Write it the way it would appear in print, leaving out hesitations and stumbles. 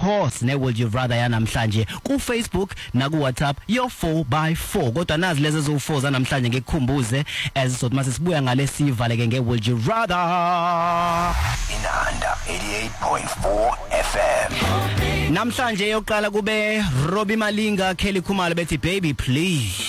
course ne Would You Rather yanamhlanje ku Facebook na ku WhatsApp yo 4x4 kodwa nazi lezi zo4 zanamhlanje ngikukhumbuze ezizothi mase sibuya ngale sivale ke nge Would You Rather Inanda 88.4 FM namhlanje yoqala kube Robbie Malinga Kelly Khumalo bethi baby please